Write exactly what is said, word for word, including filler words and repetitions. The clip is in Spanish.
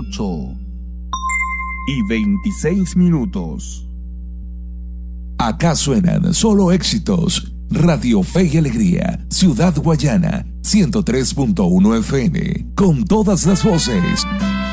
ocho y veintiséis minutos. Acá suenan solo éxitos. Radio Fe y Alegría, Ciudad Guayana, ciento tres punto uno F M, con todas las voces.